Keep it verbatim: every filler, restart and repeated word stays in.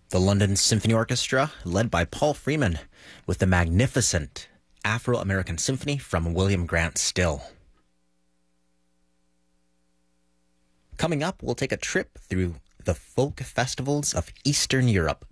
The London Symphony Orchestra, led by Paul Freeman, with the magnificent Afro-American Symphony from William Grant Still. Coming up, we'll take a trip through the folk festivals of Eastern Europe.